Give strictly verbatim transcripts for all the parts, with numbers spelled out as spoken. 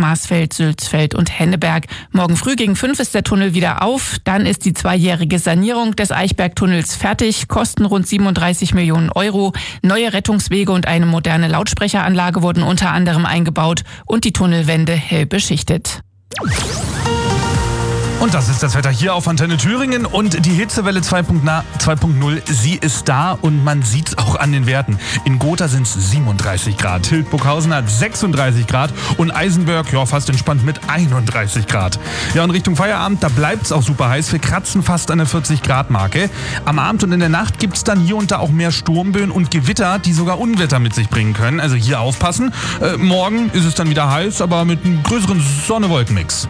Marsfeld, Sülzfeld und Henneberg. Morgen früh gegen fünf ist der Tunnel wieder auf. Dann ist die zweijährige Sanierung des Eichbergtunnels fertig. Kosten rund siebenunddreißig Millionen Euro. Neue Rettungswege und eine moderne Lautsprecheranlage wurden unter anderem eingebaut und die Tunnelwände hell beschichtet. Und das ist das Wetter hier auf Antenne Thüringen und die Hitzewelle zwei Punkt null, sie ist da und man sieht es auch an den Werten. In Gotha sind es siebenunddreißig Grad, Hildburghausen hat sechsunddreißig Grad und Eisenberg, ja, fast entspannt mit einunddreißig Grad. Ja, und Richtung Feierabend, da bleibt es auch super heiß, wir kratzen fast an der vierzig Grad Marke. Am Abend und in der Nacht gibt es dann hier und da auch mehr Sturmböen und Gewitter, die sogar Unwetter mit sich bringen können. Also hier aufpassen. Äh, morgen ist es dann wieder heiß, aber mit einem größeren Sonne-Wolken-Mix.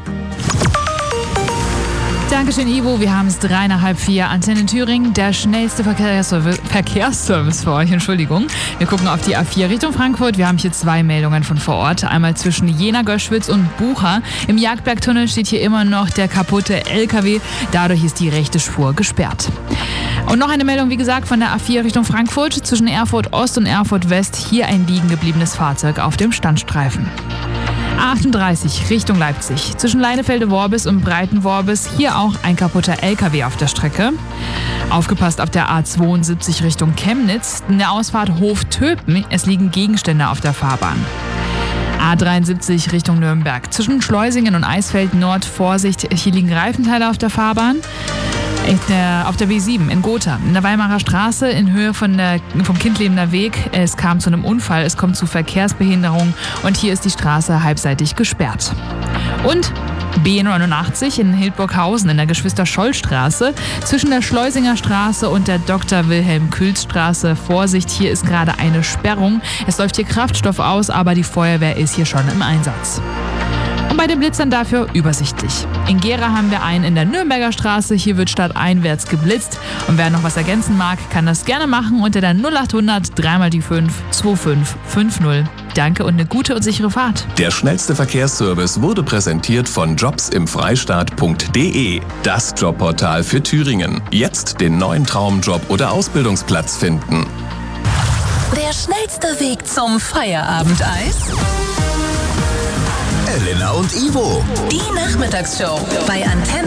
Dankeschön, Ivo. Wir haben es drei nach halb vier. Antenne Thüringen, der schnellste Verkehrsservice, Verkehrsservice für euch. Entschuldigung. Wir gucken auf die A vier Richtung Frankfurt. Wir haben hier zwei Meldungen von vor Ort. Einmal zwischen Jena, Göschwitz und Bucha. Im Jagdbergtunnel steht hier immer noch der kaputte L K W. Dadurch ist die rechte Spur gesperrt. Und noch eine Meldung, wie gesagt, von der A vier Richtung Frankfurt. Zwischen Erfurt Ost und Erfurt West. Hier ein liegen gebliebenes Fahrzeug auf dem Standstreifen. A achtunddreißig Richtung Leipzig. Zwischen Leinefelde-Worbis und Breitenworbis hier auch ein kaputter L K W auf der Strecke. Aufgepasst auf der A zweiundsiebzig Richtung Chemnitz. In der Ausfahrt Hof-Töpen. Es liegen Gegenstände auf der Fahrbahn. A dreiundsiebzig Richtung Nürnberg. Zwischen Schleusingen und Eisfeld Nord Vorsicht. Hier liegen Reifenteile auf der Fahrbahn. Der, auf der B sieben in Gotha, in der Weimarer Straße in Höhe von der, vom Kindlebener Weg. Es kam zu einem Unfall, es kommt zu Verkehrsbehinderung und hier ist die Straße halbseitig gesperrt. Und B neunundachtzig in Hildburghausen in der Geschwister-Scholl-Straße zwischen der Schleusinger Straße und der Doktor Wilhelm-Kühls-Straße. Vorsicht, hier ist gerade eine Sperrung. Es läuft hier Kraftstoff aus, aber die Feuerwehr ist hier schon im Einsatz. Und bei den Blitzern dafür übersichtlich. In Gera haben wir einen in der Nürnberger Straße. Hier wird stadteinwärts geblitzt. Und wer noch was ergänzen mag, kann das gerne machen unter der null achthundert drei mal die fünf zwei fünf fünf null. Danke und eine gute und sichere Fahrt. Der schnellste Verkehrsservice wurde präsentiert von jobs im freistaat punkt de. Das Jobportal für Thüringen. Jetzt den neuen Traumjob oder Ausbildungsplatz finden. Der schnellste Weg zum Feierabendeis? Elena und Ivo. Die Nachmittagsshow bei Antenne.